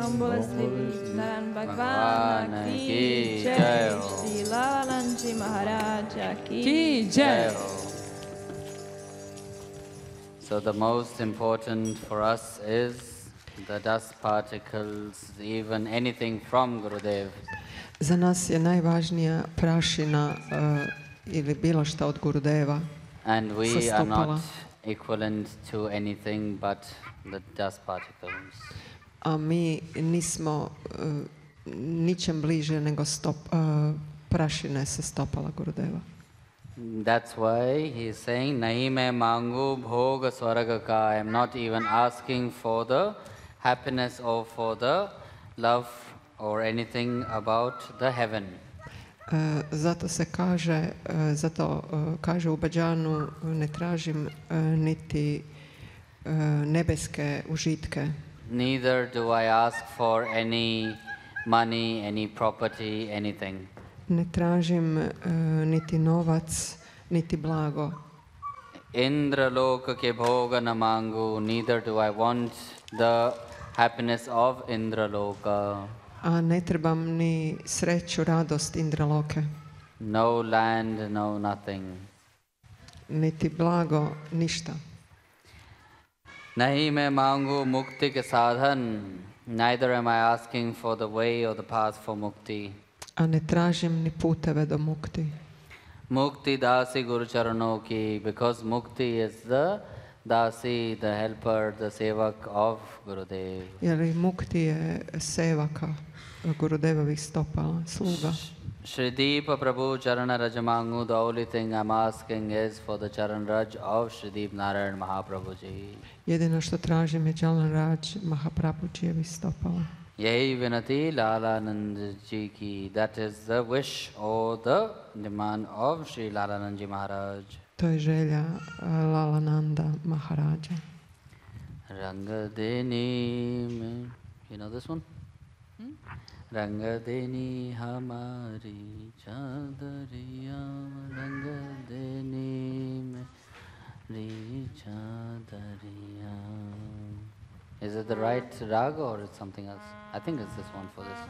Om Bole Sri Naran Bhagwan Ki Jai, Shri Lalanji Maharaja Ki Jai. So the most important for us is the dust particles, even anything from Gurudev. Za nas je najvažnija prašina ili bilo šta od Gurudeva. And sa we are stopala. not equivalent to anything but the dust particles. A mi nismo ničem bliže nego prašine sa stopala Gurudeva. That's why he is saying, Nahi me mangu bhoga swaraga ka. I am not even asking for the happiness or for the love or anything about the heaven. Zato se kaže, kaže u Bhađanu, ne tražim niti nebeske užitke. Neither do I ask for any money, any property, anything. Ne tražim niti novac, niti blago. Indra loka ke bhoga na mangu, neither do I want the happiness of Indra loka. A ne trebam ni sreću, radost Indraloke. No land, no nothing. Niti blago, ništa. Nahi me mangu mukti ke sadhan, neither am I asking for the way or the path for mukti. A ne tražim ni puteve do mukti. Mukti dasi guru charano ki, because mukti is the dasi, the helper, the sevak of Gurudev. Jer i mukti je sevaka Gurudevovih stopala, sluga. Shrideepa Prabhu Charana Rajamangu, the only thing I'm asking is for the Charan Raj of Shrideep Narayan Mahaprabhuji. Jedino što tražim je Jalan Raj Mahaprabhučijevih stopala. Yahi Vinati Lalanand Ji ki, that is the wish or the demand of Sri Lalanand Maharaj. To je želja Lalananda Maharaja. Rangadeni, you know this one? Rangadeni hamari chadariya, Rangadeni meri chadariya. Is it the right rag or it's something else? I think it's this one for this.